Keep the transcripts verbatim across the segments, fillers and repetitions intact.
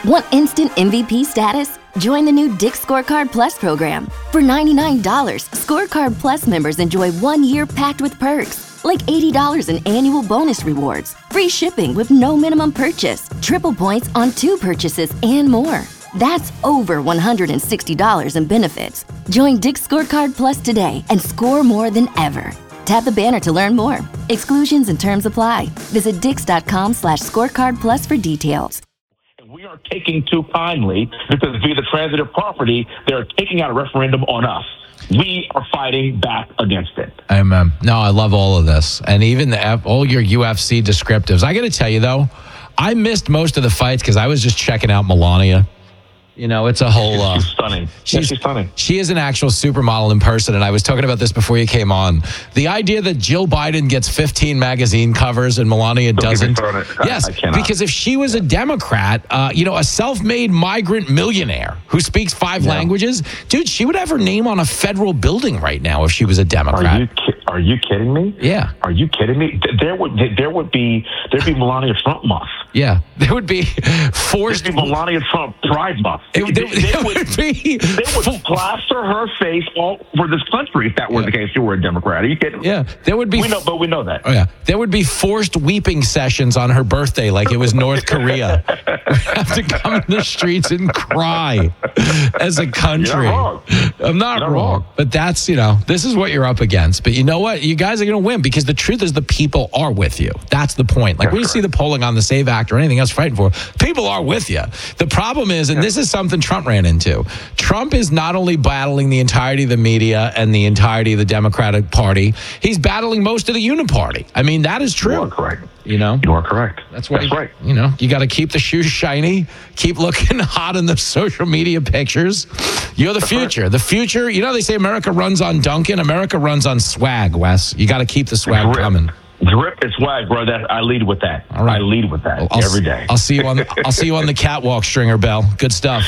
Want instant M V P status? Join the new Dick's Scorecard Plus program. For ninety-nine dollars, Scorecard Plus members enjoy one year packed with perks, like eighty dollars in annual bonus rewards, free shipping with no minimum purchase, triple points on two purchases, and more. That's over one hundred sixty dollars in benefits. Join Dick's Scorecard Plus today and score more than ever. Tap the banner to learn more. Exclusions and terms apply. Visit dix.com slash scorecard plus for details. We are taking too kindly because via the transitive property, they're taking out a referendum on us. We are fighting back against it. Amen. No, I love all of this. And even the, all your U F C descriptives. I got to tell you, though, I missed most of the fights because I was just checking out Melania. You know, it's a whole... Uh, she's stunning. She's, yeah, she's stunning. She is an actual supermodel in person, and I was talking about this before you came on. The idea that Jill Biden gets fifteen magazine covers and Melania Don't doesn't... I, yes, I because if she was a Democrat, uh, you know, a self-made migrant millionaire who speaks five yeah. languages, dude, she would have her name on a federal building right now if she was a Democrat. Are you ki- Are you kidding me? Yeah. Are you kidding me? There would there would be there'd be Melania Trump month. Yeah, there would be forced... There'd be Melania Trump Pride month. It, they, there, they, there would, would be... they would plaster her face all over this country if that were yeah. the case. You were a Democrat. Are you kidding? Yeah, there would be... We know, but we know that. Oh, yeah. There would be forced weeping sessions on her birthday like it was North Korea. We have to come in the streets and cry as a country. You're not wrong. I'm not, You're wrong. wrong. But that's, you know, this is what you're up against. But you know what? You guys are going to win because the truth is the people are with you. That's the point. Like, That's when you correct. see the polling on the SAVE Act or anything else fighting for, people are with you. The problem is, and Yeah. this is something Trump ran into, Trump is not only battling the entirety of the media and the entirety of the Democratic Party, he's battling most of the Uniparty. I mean, that is true. You are correct. You know? You are correct. That's why, That's right. You know, you got to keep the shoes shiny, keep looking hot in the social media pictures. You're the That's future. right. The future, you know, they say America runs on Duncan. America runs on swag, Wes. You got to keep the swag Drip. coming. Drip and swag, bro. That I lead with that. All right. I lead with that I'll, every day. I'll see you on. I'll see you on the catwalk, Stringer Bell. Good stuff.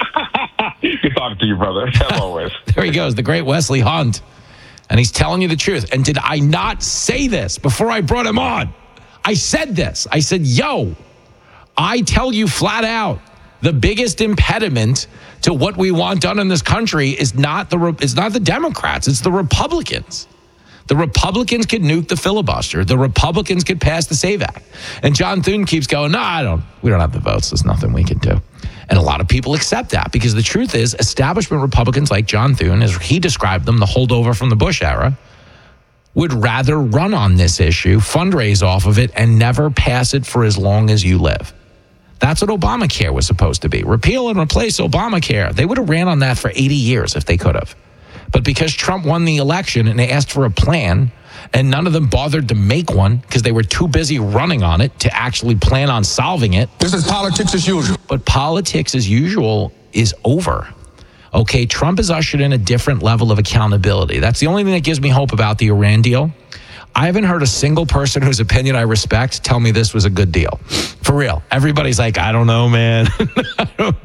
Good talking to you, brother. As always. There he goes, the great Wesley Hunt, and he's telling you the truth. And did I not say this before I brought him on? I said this. I said, "Yo, I tell you flat out, the biggest impediment to what we want done in this country is not the is not the Democrats. It's the Republicans." The Republicans could nuke the filibuster. The Republicans could pass the SAVE Act. And John Thune keeps going, no, I don't, we don't have the votes. There's nothing we can do. And a lot of people accept that because the truth is establishment Republicans like John Thune, as he described them, the holdover from the Bush era, would rather run on this issue, fundraise off of it, and never pass it for as long as you live. That's what Obamacare was supposed to be. Repeal and replace Obamacare. They would have ran on that for eighty years if they could have. But because Trump won the election and they asked for a plan, and none of them bothered to make one because they were too busy running on it to actually plan on solving it. This is politics as usual. But politics as usual is over. Okay, Trump has ushered in a different level of accountability. That's the only thing that gives me hope about the Iran deal. I haven't heard a single person whose opinion I respect tell me this was a good deal. For real. Everybody's like, I don't know, man. I don't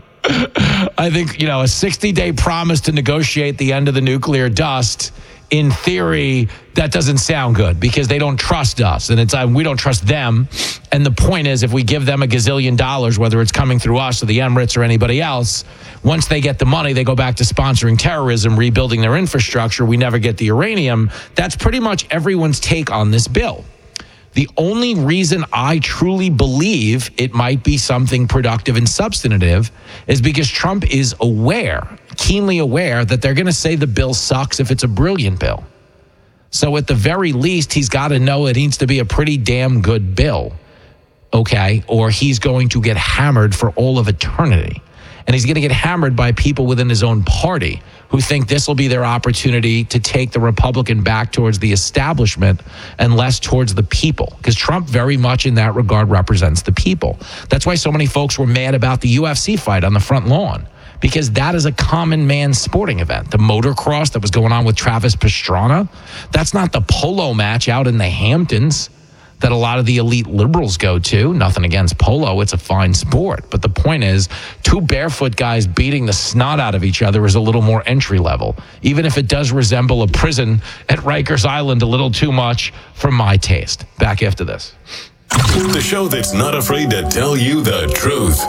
I think, you know, a sixty-day promise to negotiate the end of the nuclear dust, in theory, that doesn't sound good because they don't trust us. And it's uh, we don't trust them. And the point is, if we give them a gazillion dollars, whether it's coming through us or the Emirates or anybody else, once they get the money, they go back to sponsoring terrorism, rebuilding their infrastructure. We never get the uranium. That's pretty much everyone's take on this bill. The only reason I truly believe it might be something productive and substantive is because Trump is aware, keenly aware, that they're going to say the bill sucks if it's a brilliant bill. So at the very least, he's got to know it needs to be a pretty damn good bill, okay? Or he's going to get hammered for all of eternity. And he's going to get hammered by people within his own party who think this will be their opportunity to take the Republican back towards the establishment and less towards the people. Because Trump very much in that regard represents the people. That's why so many folks were mad about the U F C fight on the front lawn. Because that is a common man sporting event. The motocross that was going on with Travis Pastrana, that's not the polo match out in the Hamptons that a lot of the elite liberals go to. Nothing against polo, it's a fine sport. But the point is, two barefoot guys beating the snot out of each other is a little more entry level, even if it does resemble a prison at Rikers Island a little too much for my taste. Back after this. The show that's not afraid to tell you the truth.